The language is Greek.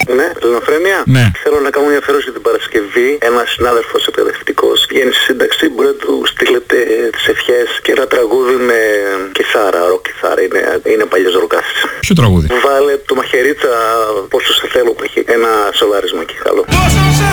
Ναι, Ελληνοφρένεια. Ναι. Θέλω να κάνω μια αφιέρωση την Παρασκευή. Ένας συνάδελφος εκπαιδευτικός βγαίνει στη σύνταξη. Μπορεί να του στείλετε τις ευχές και ένα τραγούδι με κιθάρα, ροκ κιθάρα. Είναι παλιός ροκάς. Ποιο τραγούδι? Βάλε το Μαχαιρίτσα, πόσο σε θέλω, που έχει ένα σολάρισμα εκεί. Καλό.